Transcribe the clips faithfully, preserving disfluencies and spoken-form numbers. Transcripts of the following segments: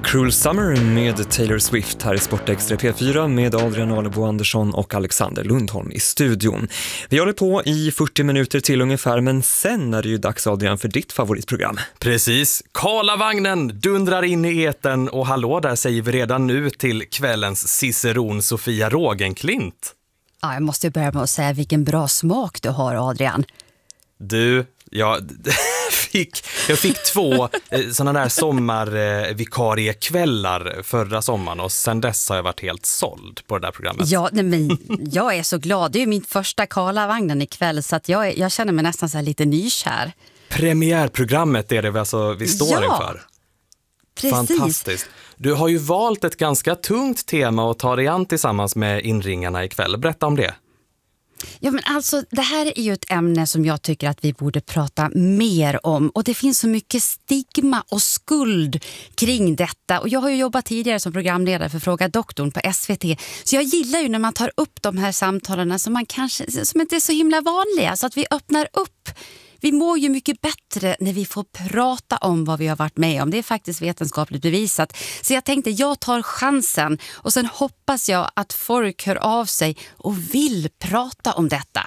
Cruel Summer med Taylor Swift här i Sportextra P fyra med Adrian Alebo Andersson och Alexander Lundholm i studion. Vi håller på i fyrtio minuter till ungefär, men sen är det ju dags, Adrian, för ditt favoritprogram. Precis, Karlavagnen dundrar in i eten och hallå där säger vi redan nu till kvällens ciceron Sofia Rogenklint. Ja, jag måste börja med att säga vilken bra smak du har, Adrian. Du, jag fick, jag fick två eh, sådana där sommarvikariekvällar förra sommaren och sen dess har jag varit helt såld på det där programmet. Ja, nej, men jag är så glad. Det är ju min första Karlavagnen ikväll så att jag, är, jag känner mig nästan så här lite nykär. Premiärprogrammet är det vi, alltså, vi står ja, inför. Precis. Fantastiskt. Du har ju valt ett ganska tungt tema att ta dig an tillsammans med inringarna ikväll. Berätta om det. Ja, men alltså, det här är ju ett ämne som jag tycker att vi borde prata mer om. Och det finns så mycket stigma och skuld kring detta. Och jag har ju jobbat tidigare som programledare för Fråga doktorn på S V T. Så jag gillar ju när man tar upp de här samtalen som, man kanske, som inte är så himla vanliga. Så att vi öppnar upp. Vi mår ju mycket bättre när vi får prata om vad vi har varit med om. Det är faktiskt vetenskapligt bevisat. Så jag tänkte, jag tar chansen och sen hoppas jag att folk hör av sig och vill prata om detta.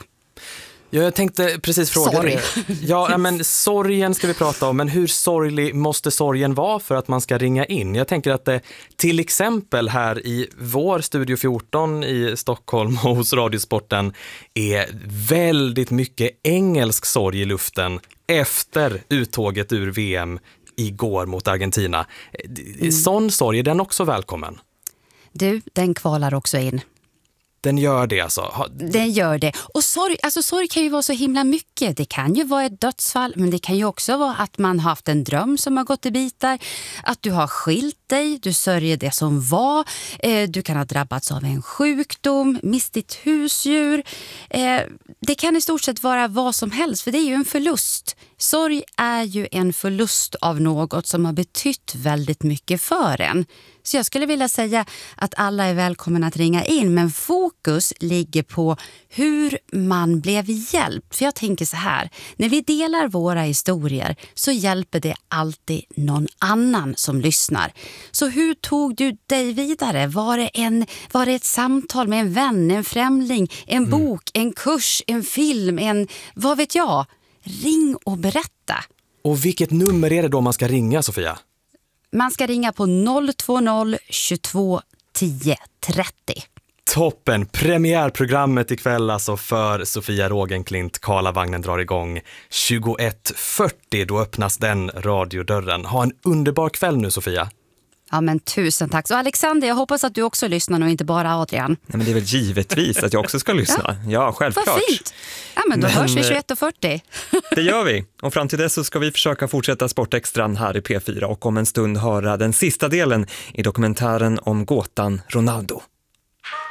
Ja, jag tänkte precis fråga Sorry. dig. Ja, men sorgen ska vi prata om, men hur sorglig måste sorgen vara för att man ska ringa in? Jag tänker att det till exempel här i vår Studio fjorton i Stockholm och hos Radiosporten är väldigt mycket engelsk sorg i luften efter uttåget ur V M igår mot Argentina. Mm. Sån sorg, är den också välkommen? Du, den kvalar också in. Den gör det alltså? Den gör det. Och sorg, alltså sorg kan ju vara så himla mycket. Det kan ju vara ett dödsfall, men det kan ju också vara att man har haft en dröm som har gått i bitar. Att du har skilt dig, du sörjer det som var. Eh, du kan ha drabbats av en sjukdom, mist ditt husdjur. Eh, det kan i stort sett vara vad som helst, för det är ju en förlust. Sorg är ju en förlust av något som har betytt väldigt mycket för en. Så jag skulle vilja säga att alla är välkomna att ringa in, men fokus ligger på hur man blev hjälpt. För jag tänker så här, när vi delar våra historier så hjälper det alltid någon annan som lyssnar. Så hur tog du dig vidare? Var det, en, var det ett samtal med en vän, en främling, en bok, en kurs, en film, en, vad vet jag? Ring och berätta. Och vilket nummer är det då man ska ringa, Sofia? Man ska ringa på noll två noll tjugotvå tio trettio. Toppen! Premiärprogrammet ikväll alltså för Sofia Rogenklint. Karlavagnen drar igång tjugoett fyrtio. Då öppnas den radiodörren. Ha en underbar kväll nu, Sofia. Ja, men tusen tack. Så Alexander, jag hoppas att du också lyssnar och inte bara Adrian. Nej, men det är väl givetvis att jag också ska lyssna. Ja, ja, självklart. Vad fint. Ja, men då men, hörs vi tjugoett fyrtio. Det gör vi. Och fram till dess så ska vi försöka fortsätta Sportextran här i P fyra och om en stund höra den sista delen i dokumentären om gåtan Ronaldo.